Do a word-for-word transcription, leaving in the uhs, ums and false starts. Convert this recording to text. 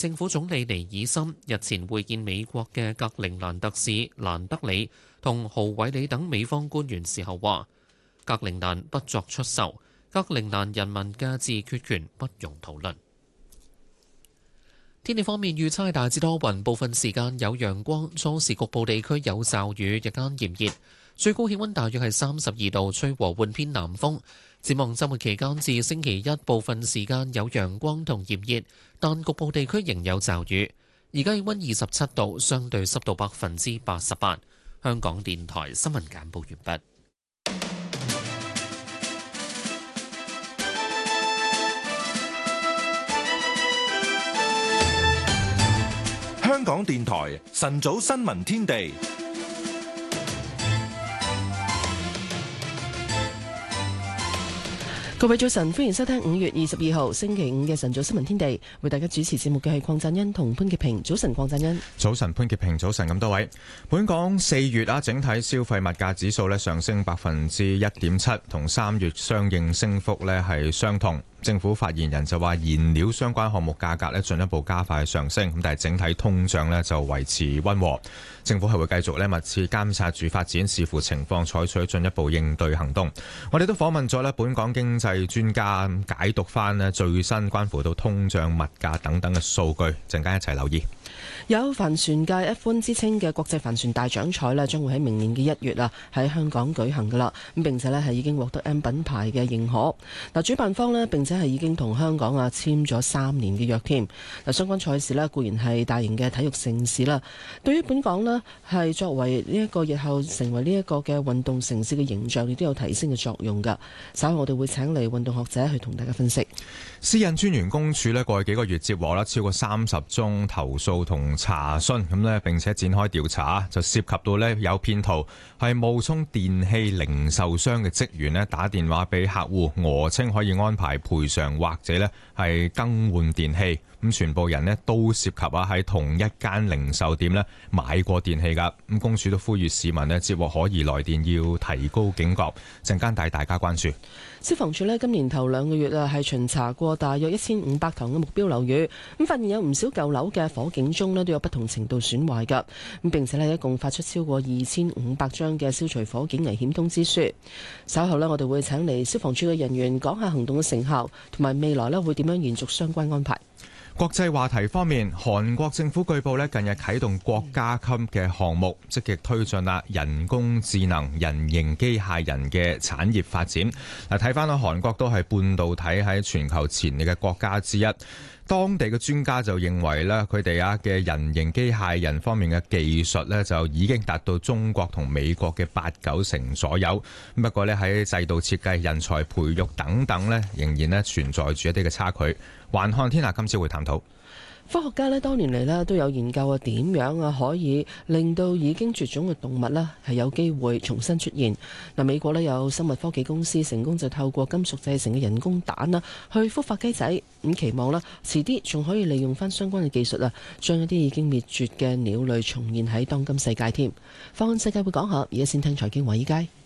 政府總理尼爾森日前會見美國嘅格陵蘭特使蘭德里同豪偉里等美方官員時候話，格陵蘭不作出售，格陵蘭人民嘅自決權不容討論。天氣方面，預測大致多雲，部分時間有陽光，初時局部地區有驟雨，日間炎熱，最高氣溫大約係三十二度，吹和緩偏南風。展望周末期間至星期一，部分時間有陽光同炎熱，但局部地區仍有驟雨。而家氣溫二十七度，相對濕度百分之八十八。香港電台新聞簡報完畢。 香港電台晨早新聞天地， 各位早晨，歡迎收聽五月二十二號星期五嘅晨早新聞天地，為大家主持節目嘅係鄺振欣同潘潔平。早晨，鄺振欣。 早晨，潘潔平。早晨，咁多位。本港四月啊，整體消費物價指數咧上升百分之一點七，同三月相應升幅咧係相同。政府發言人就話，燃料相關項目價格咧進一步加快上升，咁但係整體通脹咧就維持溫和。政府係會繼續咧密切監察住發展，視乎情況採取進一步應對行動。我哋都訪問咗咧本港經濟專家，解讀翻咧最新關乎到通脹、物價等等嘅數據，陣間一齊留意。 有帆船界 F 一 之稱嘅國際帆船大獎賽咧，將會喺明年嘅一月啊喺香港舉行噶啦。咁並且咧係已經獲得 M 品牌嘅認可。嗱，主辦方咧並且係已經同香港啊簽咗三年嘅約添。嗱，相關賽事咧固然係大型嘅體育盛事啦，對於本港咧係作為呢一個日後成為呢一個嘅運動城市嘅形象，亦都有提升嘅作用噶。稍後我哋會請嚟運動學者去同大家分析。 私隱專員公署咧過去幾個月接獲啦超過三十宗投訴同查詢，咁咧並且展開調查，就涉及到咧有騙徒係冒充電器零售商嘅職員咧打電話俾客戶，訛稱可以安排賠償或者咧係更換電器。咁全部人咧都涉及啊喺同一間零售店咧買過電器噶。咁公署都呼籲市民咧接獲可疑來電要提高警覺，陣間帶大家關注。 消防處咧今年頭兩個月啊係巡查過大約一千五百幢嘅目標樓宇，咁發現有唔少舊樓嘅火警鐘咧都有不同程度損壞噶。咁並且咧一共發出超過二千五百張嘅消除火警危險通知書。稍後咧我哋會請嚟消防處嘅人員講下行動嘅成效，同埋未來咧會點樣延續相關安排。 國際話題方面，韓國政府據報咧近日啟動國家級嘅項目，積極推進啦人工智能、人形機械人嘅產業發展。嗱，睇翻啦，韓國都係半導體喺全球前列嘅國家之一。當地嘅專家就認為咧，佢哋啊嘅人形機械人方面嘅技術咧，就已經達到中國同美國嘅八九成左右。不過咧喺制度設計、人才培育等等咧，仍然咧存在住一啲嘅差距。環看天下今朝會探討。 科學家咧多年嚟咧都有研究啊，點樣啊可以令到已經絕種嘅動物咧係有機會重新出現。嗱，美國咧有生物科技公司成功就透過金屬製成嘅人工蛋啦，去孵化雞仔，咁期望啦遲啲仲可以利用翻相關嘅技術啊，將一啲已經滅絕嘅鳥類重現喺當今世界添。放眼世界會講下，而家先聽財經華爾街。